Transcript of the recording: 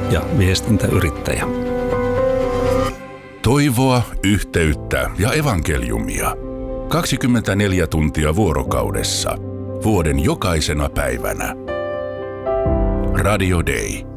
ja viestintäyrittäjä. Toivoa, yhteyttä ja evankeliumia. 24 tuntia vuorokaudessa. Vuoden jokaisena päivänä. Radio Day.